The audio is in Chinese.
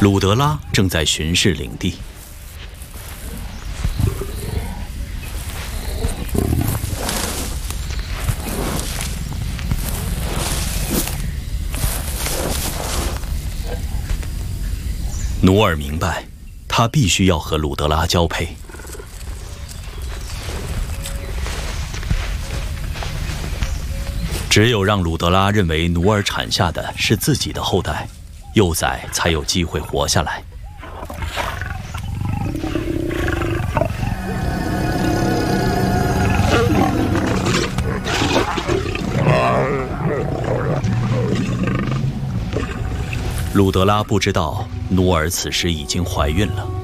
鲁德拉正在巡视领地。努尔明白，他必须要和鲁德拉交配。只有让鲁德拉认为努尔产下的是自己的后代，幼崽才有机会活下来。鲁德拉不知道努尔此时已经怀孕了。